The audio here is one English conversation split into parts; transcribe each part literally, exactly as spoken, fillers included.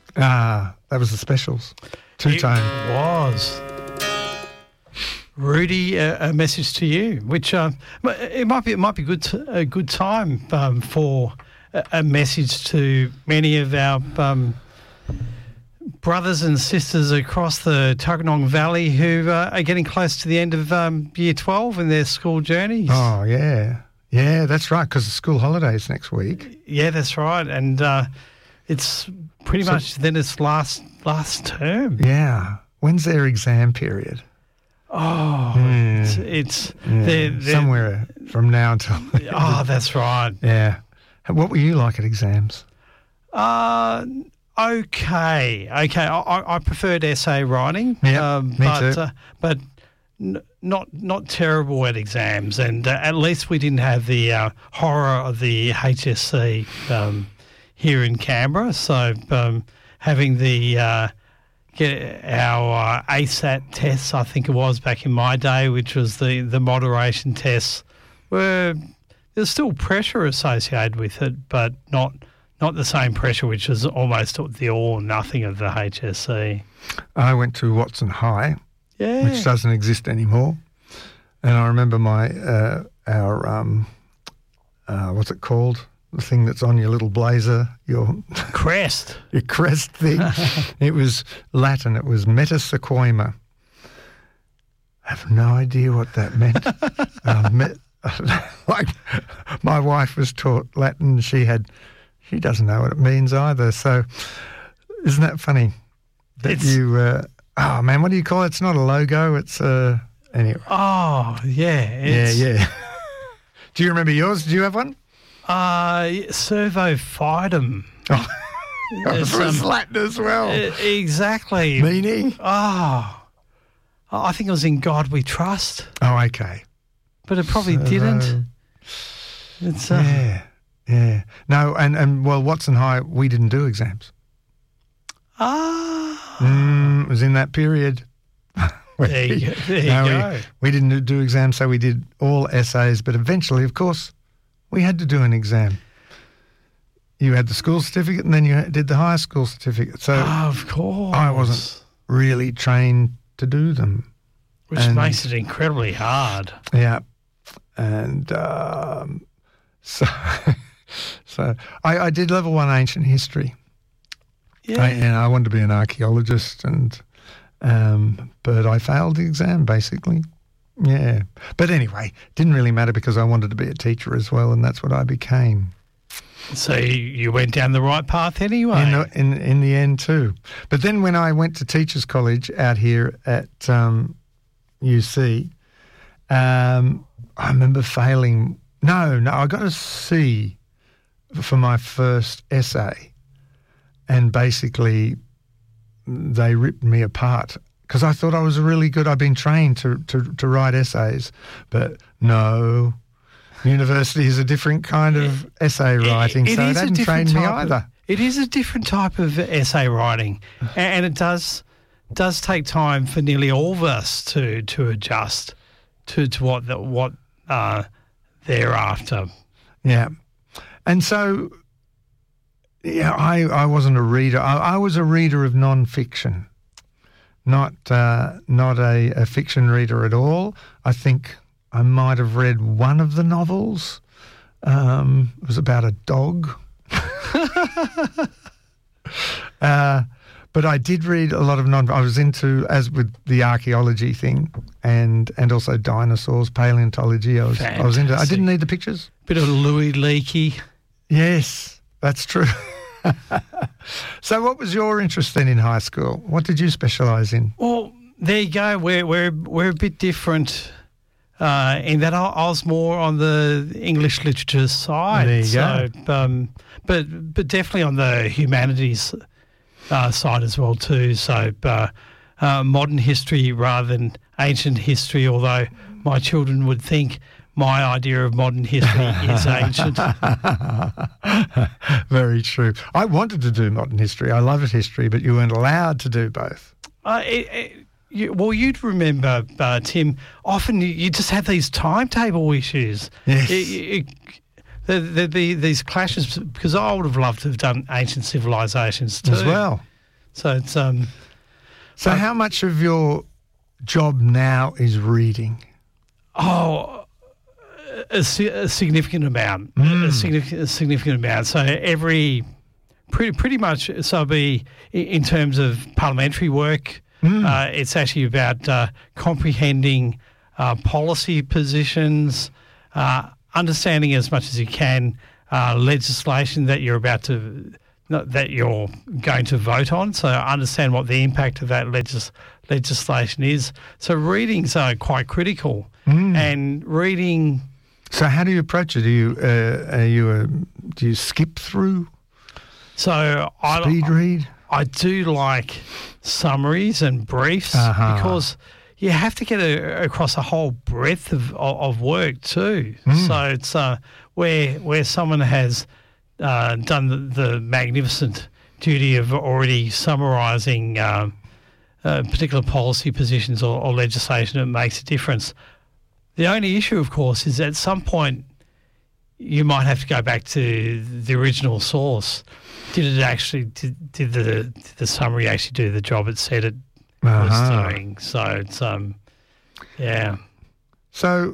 Ah, that was the specials. Two-tone. It was. Rudy, a, a message to you, which um, it might be it might be good to, a good time um, for a, a message to many of our um, brothers and sisters across the Tuggeranong Valley who uh, are getting close to the end of um, year twelve in their school journeys. Oh, yeah. Yeah, that's right, because the school holidays next week. Yeah, that's right. And uh, it's pretty so, much then it's last last term. Yeah. When's their exam period? Oh, yeah. it's, it's yeah. they're, they're, somewhere from now until... Oh, that's right. Yeah. What were you like at exams? Uh, okay. Okay. I, I preferred essay writing. Yeah, um, me but, too. Uh, but n- not not terrible at exams. And uh, at least we didn't have the uh, horror of the H S C um, here in Canberra. So um, having the... Uh, Get our uh, A S A T tests, I think it was back in my day, which was the, the moderation tests, were there's still pressure associated with it, but not not the same pressure, which was almost the all or nothing of the H S C. I went to Watson High, yeah. which doesn't exist anymore, and I remember my uh, our um, uh, what's it called? The thing that's on your little blazer, your crest, your crest thing. It was Latin. It was metasequoima. I have no idea what that meant. uh, met, like my wife was taught Latin. She had, she doesn't know what it means either. So, isn't that funny? That it's, you, uh, oh man, what do you call it? It's not a logo. It's a uh, anyway. Oh yeah, it's, yeah, yeah. Do you remember yours? Do you have one? Uh, Servo Fidem. Oh, it was Latin as well. Uh, exactly. Meaning? Oh, I think it was In God We Trust. Oh, okay. But it probably Servo. didn't. It's, uh, yeah, yeah. No, and, and, well, Watson High, we didn't do exams. Ah. Mm, it was in that period. there you go. There no, you go. We, we didn't do exams, so we did all essays, but eventually, of course, we had to do an exam. You had the school certificate and then you did the high school certificate. So oh, of course. I wasn't really trained to do them. Which and, makes it incredibly hard. Yeah. And um, so so I, I did level one ancient history. Yeah. I, and I wanted to be an archaeologist, and um, but I failed the exam basically. Yeah. But anyway, didn't really matter because I wanted to be a teacher as well, and that's what I became. So you went down the right path anyway? In the, in, in the end too. But then when I went to Teachers College out here at um, U C, um, I remember failing. No, no, I got a C for my first essay, and basically they ripped me apart. Because I thought I was really good. I'd been trained to, to, to write essays. But no, university is a different kind of it, essay writing, it, it so it hadn't trained me either. Of, it is a different type of essay writing, and it does does take time for nearly all of us to to adjust to, to what the, what uh, they're after. Yeah. And so, yeah, I, I wasn't a reader. I, I was a reader of non-fiction. Not uh, not a, a fiction reader at all. I think I might have read one of the novels. Um, it was about a dog. uh, but I did read a lot of non. I was into, as with the archaeology thing, and and also dinosaurs, paleontology. I was Fantastic. I was into. I didn't need the pictures. Bit of Louis Leakey. Yes, that's true. So what was your interest then in high school? What did you specialise in? Well, there you go. We're we're we're a bit different uh, in that I, I was more on the English literature side. There you so, go. Um, but but definitely on the humanities uh, side as well too. So uh, uh, modern history rather than ancient history. Although my children would think my idea of modern history is ancient. Very true. I wanted to do modern history. I loved history, but you weren't allowed to do both. Uh, it, it, you, well, you'd remember, uh, Tim, often you, you just have these timetable issues. Yes. It, it, the, the, the, these clashes, because I would have loved to have done ancient civilisations too. As well. So it's um. So how much of your job now is reading? Oh, a, a significant amount. Mm. A significant, a significant amount. So every, pretty pretty much. So it'll be in terms of parliamentary work. Mm. Uh, it's actually about uh, comprehending uh, policy positions, uh, understanding as much as you can uh, legislation that you're about to. Not that you're going to vote on, so understand what the impact of that legis- legislation is. So readings are quite critical, mm. and reading. So how do you approach it? Do you uh, are you a, do you skip through? So I speed read. I do like summaries and briefs uh-huh. because you have to get a, across a whole breadth of of work too. Mm. So it's uh, where where someone has. Uh, done the, the magnificent duty of already summarising um, uh, particular policy positions or, or legislation that makes a difference. The only issue, of course, is at some point you might have to go back to the original source. Did it actually, did, did the did the summary actually do the job it said it uh-huh. was doing? So it's, um, yeah. So,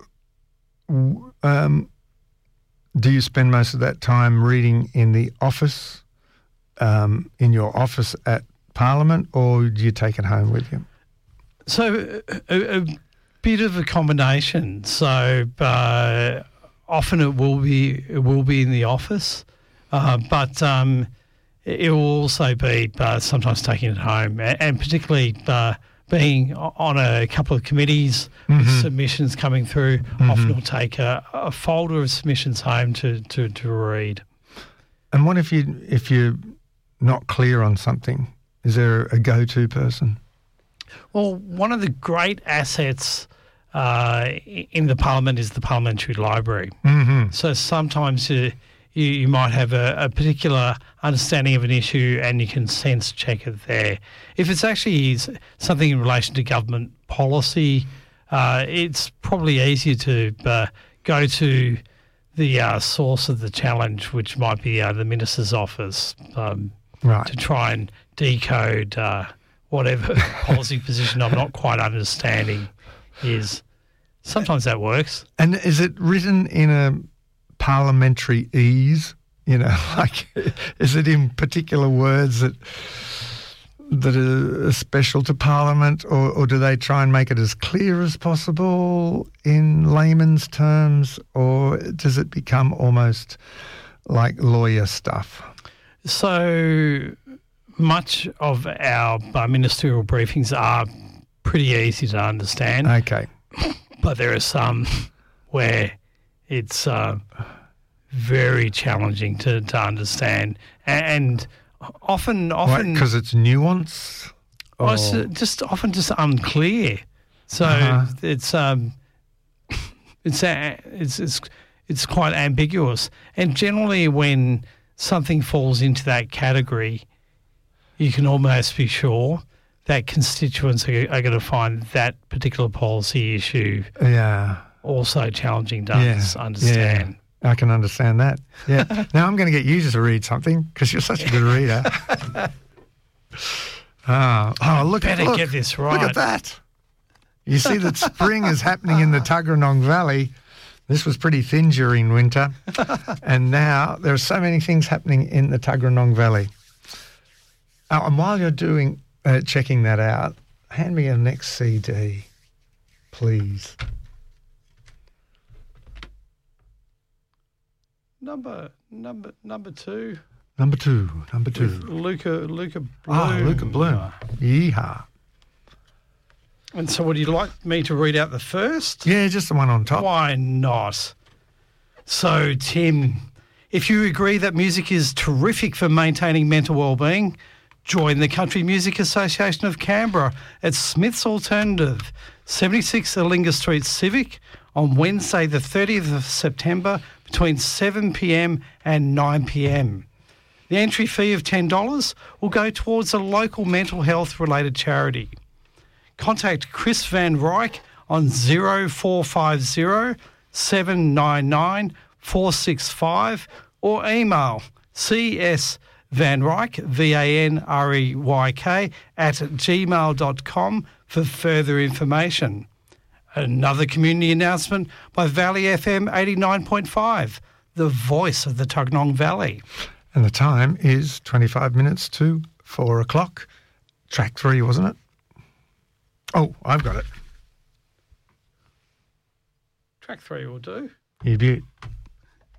um, do you spend most of that time reading in the office, um, in your office at Parliament, or do you take it home with you? So a, a bit of a combination. So uh, often it will be it will be in the office, uh, but um, it will also be uh, sometimes taking it home, and, and particularly uh, being on a couple of committees mm-hmm. with submissions coming through, mm-hmm. often will take a, a folder of submissions home to, to, to read. And what if you if you're not clear on something? Is there a go-to person? Well, one of the great assets uh, in the Parliament is the Parliamentary Library. Mm-hmm. So sometimes you, you, you might have a, a particular understanding of an issue and you can sense check it there. If it's actually something in relation to government policy, uh, it's probably easier to uh, go to the uh, source of the challenge, which might be uh, the Minister's office, um, right. to try and decode uh, whatever policy position I'm not quite understanding is. Sometimes that works. And is it written in a parliamentary ease? You know, like, is it in particular words that that are special to Parliament, or, or do they try and make it as clear as possible in layman's terms, or does it become almost like lawyer stuff? So much of our uh, ministerial briefings are pretty easy to understand. Okay. But there are some where it's uh, very challenging to, to understand, and often, often because it's nuance, or it's just often just unclear. So uh-huh. it's um, it's uh, it's it's it's quite ambiguous, and generally when something falls into that category, you can almost be sure that constituents are, are going to find that particular policy issue yeah. also challenging to yeah. understand. Yeah. I can understand that. Yeah. Now I'm going to get you to read something because you're such a good reader. oh, oh, look! Better look, get this right. Look at that. You see that spring is happening in the Tuggeranong Valley. This was pretty thin during winter, and now there are so many things happening in the Tuggeranong Valley. Oh, and while you're doing uh, checking that out, hand me a next C D, please. Number number number two. Number two. Number two. With Luca Luca Bloom. Ah, Luca Bloom. Yeehaw. And so, would you like me to read out the first? Yeah, just the one on top. Why not? So, Tim, if you agree that music is terrific for maintaining mental well-being, join the Country Music Association of Canberra at Smith's Alternative, seventy-six Allinga Street Civic, on Wednesday the thirtieth of September between seven p.m. and nine p.m. The entry fee of ten dollars will go towards a local mental health-related charity. Contact Chris Van Ryk on zero four five zero, seven nine nine, four six five or email c s Van Ryk, V A N R E Y K, at gmail dot com for further information. Another community announcement by Valley F M eighty-nine point five, the voice of the Tuggeranong Valley. And the time is twenty-five minutes to four o'clock. Track three, wasn't it? Oh, I've got it. Track three will do. You beaut.